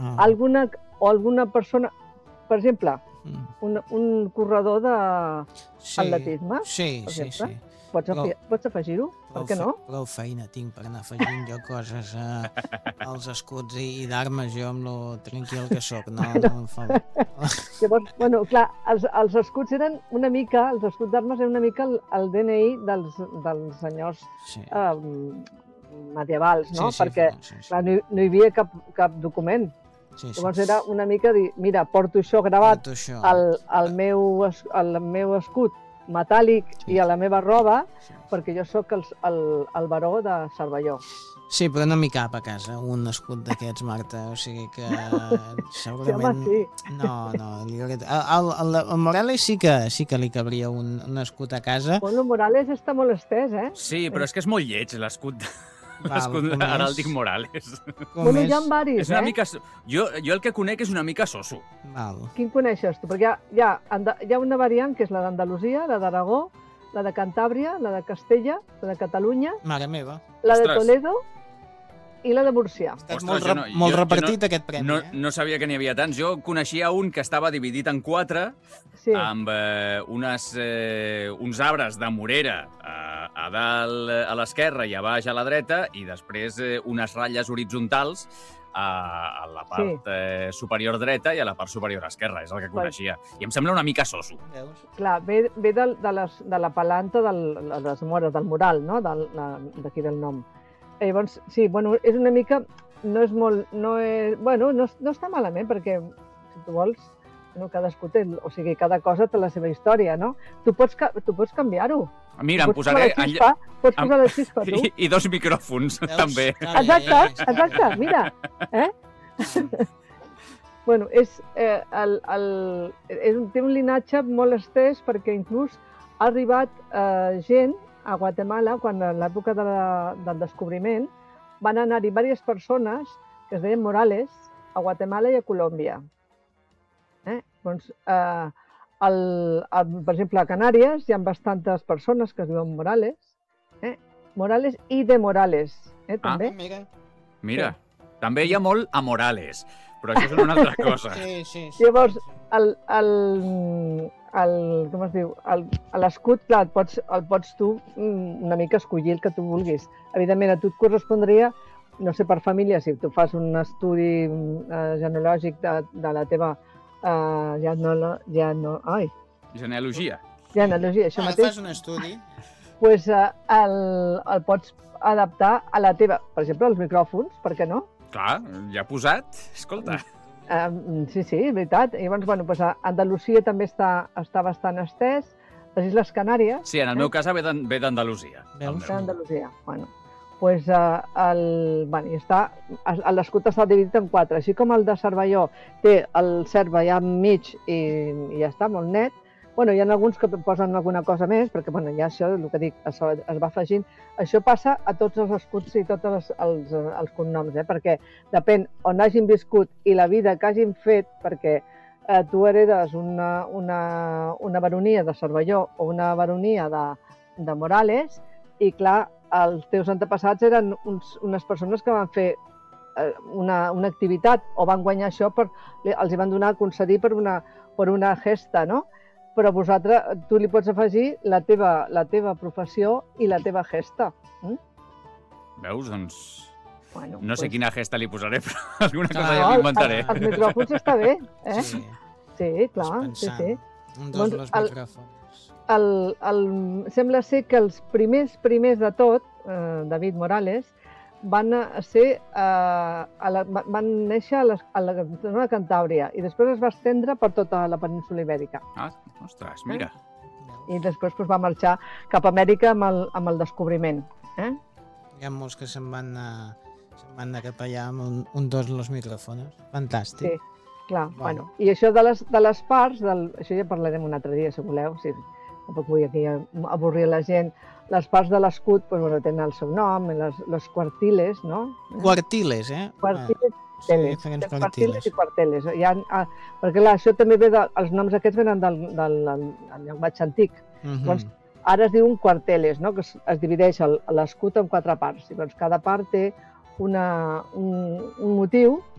alguna persona, per exemple, un corredor d'atletisme, Sí. pots afegir-ho? Per què no? Prou feina tinc per anar afegint jo coses als escuts i d'armes, jo amb lo tranquil que soc, no em fa... Llavors, bueno, clar, els escuts eren una mica, els escuts d'armes eren una mica el DNI dels senyors medievals, no? Perquè clar, no hi havia cap document. Llavors era una mica dir, mira, porto això gravat al meu escut metàl·lic i a la meva roba, perquè jo sóc el baró de Cervelló. Sí, però no m'hi cap a casa un escut d'aquests, Marta, o sigui que segurament... Sí. No, al Morales sí que li cabria un escut a casa. Bueno, Morales està molt estès, eh? Sí, però és que és molt lleig l'escut heràldic Morales. Bueno, hi ha varis, és una mica... Jo el que conec és una mica soso. Quin coneixes tu? Perquè hi ha una variant que és la d'Andalusia, la d'Aragó, la de Cantàbria, la de Castella, la de Catalunya, mare meva, la de Toledo i la de Múrcia. Està molt repartit aquest premi. No sabia que n'hi havia tants. Jo coneixia un que estava dividit en 4 amb uns arbres de morera a dalt a l'esquerra i a baix a la dreta i després unes ratlles horitzontals a la part superior dreta i a la part superior esquerra. És el que coneixia. I em sembla una mica soso. Clar, ve de la palanta de les mores, del mural, no? D'aquí del nom. Llavors, sí, bueno, és una mica... No està malament, perquè, si tu vols, cadascú té... O sigui, cada cosa té la seva història, no? Tu pots canviar-ho. Mira, em posaré... Pots posar la xispa, tu. I 2 micròfons, també. Exacte, mira. Bueno, té un linatge molt estès perquè inclús ha arribat gent a Guatemala, quan en l'època del descobriment, van anar-hi diverses persones que es deien Morales a Guatemala i a Colòmbia. Doncs, per exemple, a Canàries hi ha bastantes persones que es diuen Morales, Morales i de Morales, també. Mira, també hi ha molt a Morales, però això és una altra cosa. Sí. Llavors, com es diu, l'escut, clar, el pots tu una mica escollir el que tu vulguis. Evidentment, a tu et correspondria, no sé, per família, si tu fas un estudi genealògic de la teva genealogia. Genealogia, això mateix. Fas un estudi. Doncs el pots adaptar a la teva, per exemple, els micròfons, per què no? Clar, ja posat, escolta. Sí, és veritat. I llavors, bueno, a Andalusia també està bastant estès. Les Illes Canàries... Sí, en el meu cas ve d'Andalusia. D'Andalusia, bueno. Doncs l'escut està dividit en 4. Així com el de Cervelló té el cert allà enmig i ja està, molt net. Bueno, hi ha alguns que posen alguna cosa més, perquè ja això, el que dic, es va afegint. Això passa a tots els escuts i tots els cognoms, perquè depèn on hagin viscut i la vida que hagin fet, perquè tu heredes una baronia de Cervelló o una baronia de Morales i, clar, els teus antepassats eren unes persones que van fer una activitat o van guanyar això, els hi van donar a concedir per una gesta, no? Però tu li pots afegir la teva professió i la teva gesta. Veus, doncs... No sé quina gesta li posaré, però alguna cosa ja m'inventaré. Els micròfons està bé, eh? Sí, clar. Un dels micròfons. Sembla ser que els primers de tot, David Morales, van néixer a la zona de Cantàbria i després es va estendre per tota la península Ibèrica. Ostres, mira. I després va marxar cap a Amèrica amb el descobriment. Hi ha molts que se'n van anar cap allà amb un dels micròfons. Fantàstic. Sí, clar. Bueno, i això de les parts, això ja parlarem un altre dia, si voleu, tampoc vull aquí avorrir la gent. Les parts de l'escut tenen el seu nom, les quartiles, no? Quartiles, Quartiles i quarteles. Perquè clar, això també ve els noms aquests venen del llenguatge antic. Llavors, ara es diuen quarteles, no? Que es divideix l'escut en 4 parts. Llavors, cada part té un motiu